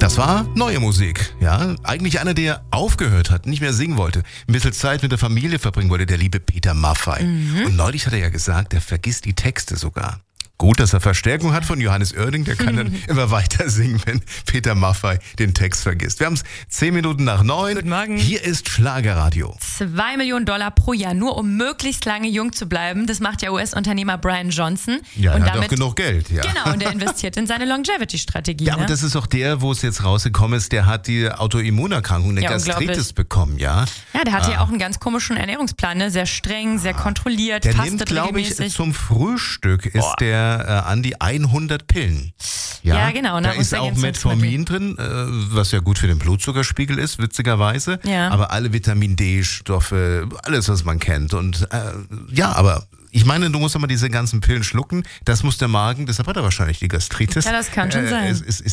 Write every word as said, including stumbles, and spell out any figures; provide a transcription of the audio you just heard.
Das war neue Musik, ja. Eigentlich einer, der aufgehört hat, nicht mehr singen wollte, ein bisschen Zeit mit der Familie verbringen wollte, der liebe Peter Maffay. Mhm. Und neulich hat er ja gesagt, er vergisst die Texte sogar. Gut, dass er Verstärkung hat von Johannes Oerding, der kann dann immer weiter singen, wenn Peter Maffay den Text vergisst. Wir haben es zehn Minuten nach neun. Guten Morgen. Hier ist Schlagerradio. Zwei Millionen Dollar pro Jahr, nur um möglichst lange jung zu bleiben. Das macht der U S-Unternehmer Brian Johnson. Ja, er und hat damit, auch genug Geld. Ja. Genau, und er investiert in seine Longevity-Strategie. Ja, ne? aber das ist auch der, wo es jetzt rausgekommen ist, der hat die Autoimmunerkrankung, eine Ja, Gastritis bekommen, ja. Ja, der hatte ah. ja auch einen ganz komischen Ernährungsplan, ne? Sehr streng, sehr kontrolliert, Der fastet nimmt, glaube ich, regelmäßig. zum Frühstück ist Boah. der äh, an die hundert Pillen. Ja, Ja, genau, Da ist auch Metformin drin, äh, was ja gut für den Blutzuckerspiegel ist, witzigerweise. Ja. Aber alle Vitamin D-Stoffe, alles, was man kennt. Und äh, ja, aber ich meine, du musst immer diese ganzen Pillen schlucken. Das muss der Magen, deshalb hat er wahrscheinlich die Gastritis. Ja, das kann schon äh, sein. Es, es,